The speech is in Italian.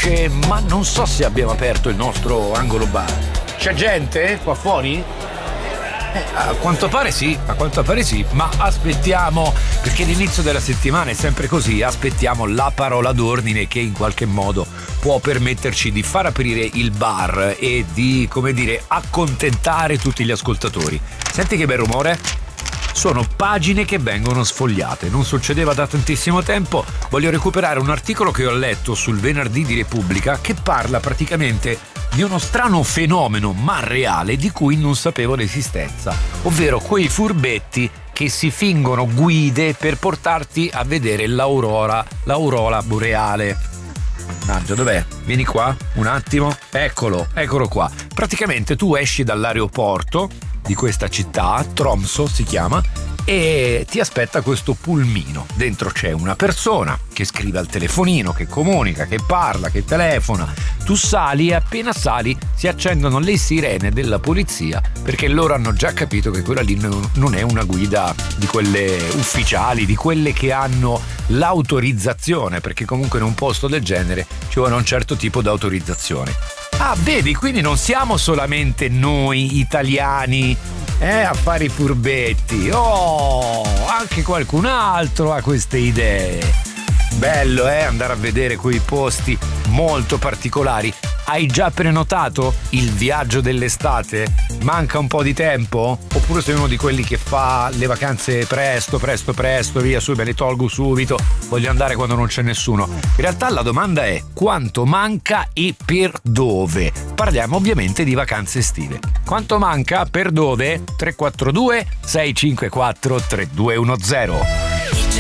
dice: ma non so se abbiamo aperto il nostro angolo bar. C'è gente qua fuori? A quanto pare sì, ma aspettiamo, perché l'inizio della settimana è sempre così, aspettiamo la parola d'ordine che in qualche modo può permetterci di far aprire il bar e di, come dire, accontentare tutti gli ascoltatori. Senti che bel rumore? Sono pagine che vengono sfogliate, non succedeva da tantissimo tempo. Voglio recuperare un articolo che ho letto sul Venerdì di Repubblica che parla praticamente di uno strano fenomeno ma reale di cui non sapevo l'esistenza, ovvero quei furbetti che si fingono guide per portarti a vedere l'aurora boreale. Mannaggia, dov'è? Vieni qua, un attimo. Eccolo qua. Praticamente tu esci dall'aeroporto di questa città, Tromsø si chiama, e ti aspetta questo pulmino. Dentro c'è una persona che scrive al telefonino, che comunica, che parla, che telefona. Tu sali e appena sali si accendono le sirene della polizia, perché loro hanno già capito che quella lì non è una guida di quelle ufficiali, di quelle che hanno l'autorizzazione, perché comunque in un posto del genere ci vuole un certo tipo di autorizzazione. Ah, vedi, quindi non siamo solamente noi italiani a fare i furbetti. Oh, anche qualcun altro ha queste idee. Bello, andare a vedere quei posti molto particolari. Hai già prenotato il viaggio dell'estate? Manca un po' di tempo? Oppure sei uno di quelli che fa le vacanze presto, via, su, me le tolgo subito, voglio andare quando non c'è nessuno? In realtà la domanda è: quanto manca e per dove? Parliamo ovviamente di vacanze estive. Quanto manca, per dove? 342 654 3210.